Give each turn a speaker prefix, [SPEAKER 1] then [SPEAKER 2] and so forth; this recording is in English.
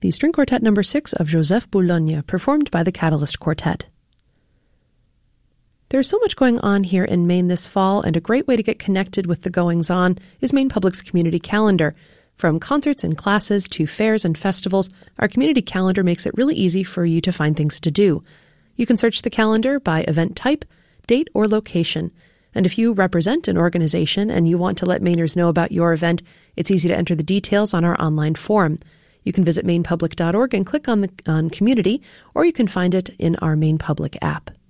[SPEAKER 1] the String Quartet No. 6 of Joseph Boulogne, performed by the Catalyst Quartet. There's so much going on here in Maine this fall, and a great way to get connected with the goings-on is Maine Public's community calendar. From concerts and classes to fairs and festivals, our community calendar makes it really easy for you to find things to do. You can search the calendar by event type, date, or location. And if you represent an organization and you want to let Mainers know about your event, it's easy to enter the details on our online forum. You can visit mainepublic.org and click on Community, or you can find it in our Maine Public app.